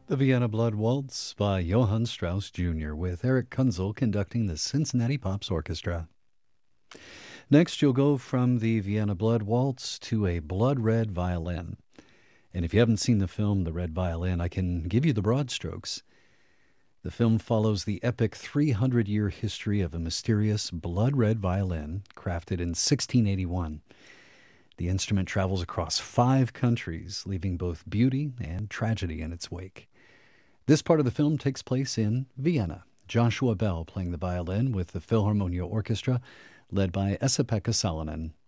The Vienna Blood Waltz by Johann Strauss Jr., with Eric Kunzel conducting the Cincinnati Pops Orchestra. Next, you'll go from the Vienna Blood Waltz to a Blood Red Violin. And if you haven't seen the film The Red Violin, I can give you the broad strokes. The film follows the epic 300-year history of a mysterious blood red violin crafted in 1681. The instrument travels across 5 countries, leaving both beauty and tragedy in its wake. This part of the film takes place in Vienna. Joshua Bell playing the violin with the Philharmonia Orchestra, led by Esa-Pekka Salonen.